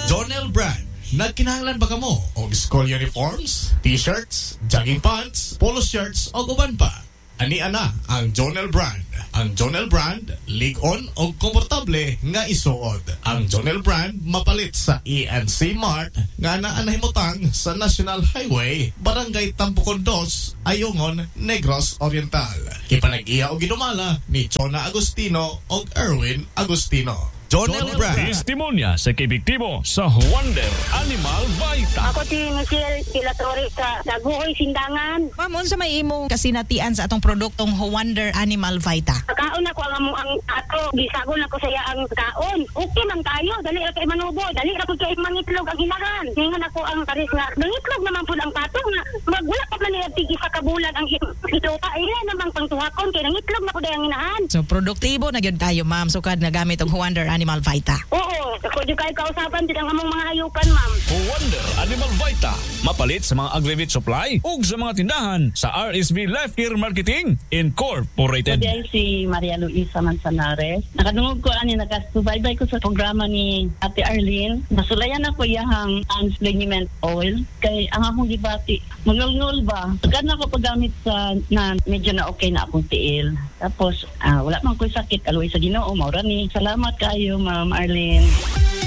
Jonel Brand. Nagkinahanglan ba kamo og school uniforms, t-shirts, jogging pants, polo shirts o uban pa? Ani ana ang Jonel Brand. Ang Jonel Brand, lig-on o komportable nga isuod. Ang Jonel Brand mapalit sa ENC Mart nga naa nahimutang sa National Highway, Barangay Tampukon 2, Ayungon, Negros Oriental. Kipanag-iya o ginumala ni Chona Agustino o Erwin Agustino. Jonel Brand. Testimonya sa kibiktibo sa Wonder Animal Vita. Ako si Michelle Pilatore sa Daguhoy, Sindangan. Ma'am, unsa may imong kasinatian sa atong produktong Wonder Animal Vita? Kaon ako ang ato, gisagon ako saya ang kaon. Okay man tayo, dali ra kay manubo, dali ra kay mangitlog ang hinahan. Ningon ako ang pares nga, mangitlog naman pud ang pato nga magwala pa man niya tigi sa kabulan ang ito pa ila namang pangtuhakon kay nangitlog na pud ang hinahan. So produktibo na gyud tayo, ma'am, sukad na gamit ang Wonder Animal Vita. Oo, ako di kay kausapan din ang among mga hayupan, ma'am. Wonder Animal Vita. Mapalit sa mga agri-vet supply ug sa mga tindahan sa RSV Life Care Marketing Incorporated. Kaya si Maria Luisa Manzanares. Nakadungog ko ani nakasubaybay ko sa programa ni Ate Arlene. Nasulayan ako iyang Anspleniment Oil kay ang akong gibati. Mangulngul ba? Agad na ako paggamit sa na medyo na okay na akong tiil. Tapos wala man ko'y sakit. Aloy sa Ginoo, maura ni. Salamat kayo, Ma'am Arlene.